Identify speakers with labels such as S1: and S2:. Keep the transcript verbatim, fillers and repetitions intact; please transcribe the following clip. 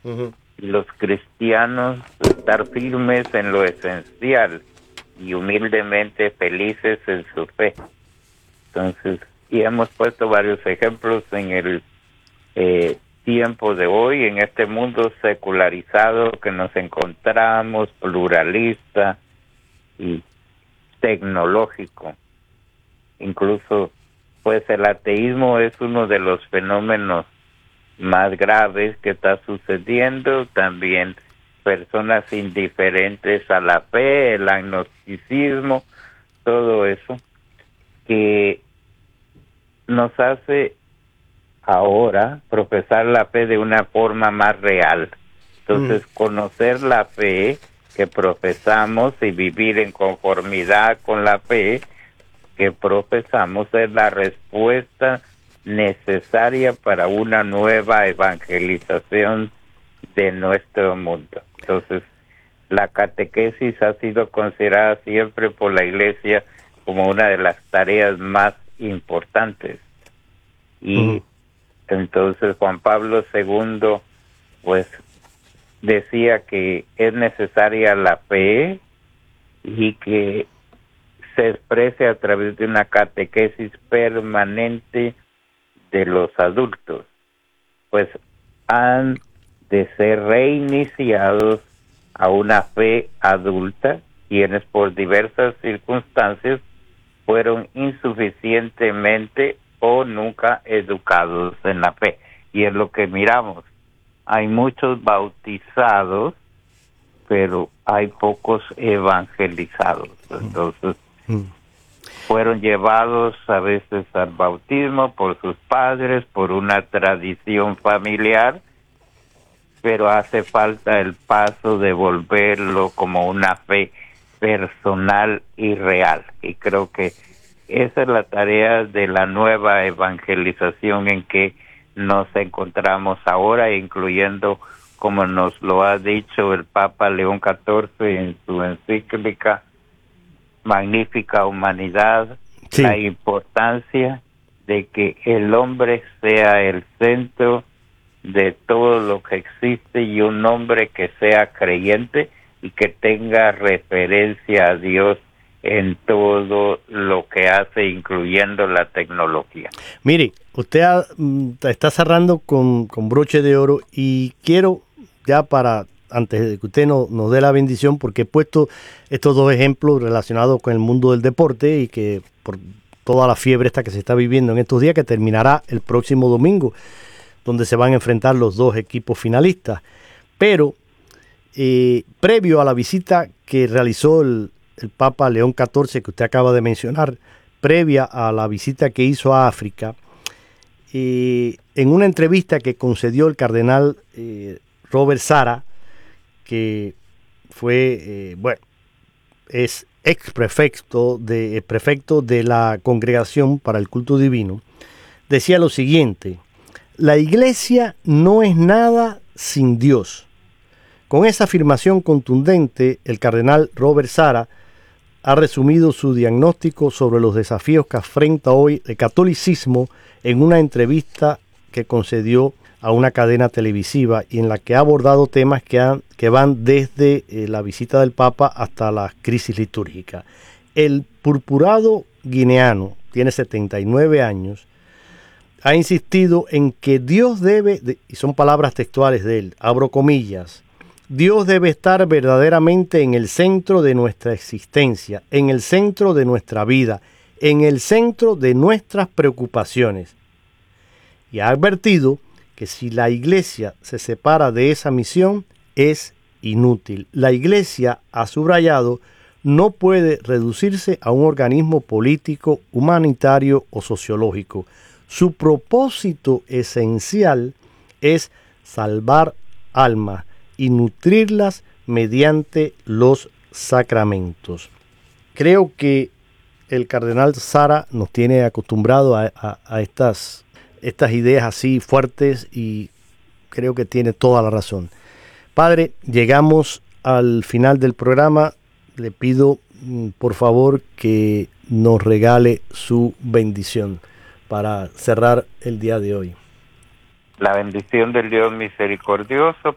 S1: Uh-huh.
S2: Los cristianos estar firmes en lo esencial y humildemente felices en su fe. Entonces, y hemos puesto varios ejemplos en el eh, tiempo de hoy, en este mundo secularizado que nos encontramos, pluralista y tecnológico. Incluso, pues el ateísmo es uno de los fenómenos más graves que está sucediendo. También personas indiferentes a la fe, el agnosticismo, todo eso que nos hace ahora profesar la fe de una forma más real. Entonces, mm. conocer la fe que profesamos y vivir en conformidad con la fe que profesamos es la respuesta necesaria para una nueva evangelización de nuestro mundo. Entonces, la catequesis ha sido considerada siempre por la Iglesia como una de las tareas más importantes. Y uh-huh. entonces Juan Pablo segundo, pues, decía que es necesaria la fe y que se exprese a través de una catequesis permanente de los adultos, pues han de ser reiniciados a una fe adulta, quienes por diversas circunstancias fueron insuficientemente o nunca educados en la fe. Y es lo que miramos. Hay muchos bautizados, pero hay pocos evangelizados. Entonces, mm. fueron llevados a veces al bautismo por sus padres, por una tradición familiar, pero hace falta el paso de volverlo como una fe personal y real. Y creo que esa es la tarea de la nueva evangelización en que nos encontramos ahora, incluyendo, como nos lo ha dicho el Papa León catorce en su encíclica Magnífica Humanidad, sí. la importancia de que el hombre sea el centro de todo lo que existe y un hombre que sea creyente y que tenga referencia a Dios en todo lo que hace, incluyendo la tecnología.
S1: Mire, usted ha, está cerrando con, con broche de oro y quiero ya para, antes de que usted no, nos dé la bendición, porque he puesto estos dos ejemplos relacionados con el mundo del deporte y que por toda la fiebre esta que se está viviendo en estos días, que terminará el próximo domingo, donde se van a enfrentar los dos equipos finalistas. Pero eh, previo a la visita que realizó el, el Papa León catorce, que usted acaba de mencionar, previa a la visita que hizo a África, eh, en una entrevista que concedió el cardenal eh, Robert Sara, que fue, eh, bueno, es ex prefecto de, prefecto de la Congregación para el Culto Divino, decía lo siguiente: la Iglesia no es nada sin Dios. Con esa afirmación contundente, el cardenal Robert Sara ha resumido su diagnóstico sobre los desafíos que afronta hoy el catolicismo en una entrevista que concedió a una cadena televisiva y en la que ha abordado temas que, han, que van desde eh, la visita del Papa hasta la crisis litúrgica. El purpurado guineano tiene setenta y nueve años, ha insistido en que Dios debe, de, y son palabras textuales de él, abro comillas, Dios debe estar verdaderamente en el centro de nuestra existencia, en el centro de nuestra vida, en el centro de nuestras preocupaciones. Y ha advertido que si la Iglesia se separa de esa misión, es inútil. La Iglesia, ha subrayado, no puede reducirse a un organismo político, humanitario o sociológico. Su propósito esencial es salvar almas y nutrirlas mediante los sacramentos. Creo que el cardenal Sara nos tiene acostumbrado a, a, a estas, estas ideas así fuertes y creo que tiene toda la razón. Padre, llegamos al final del programa. Le pido, por favor, que nos regale su bendición para cerrar el día de hoy.
S2: La bendición del Dios misericordioso,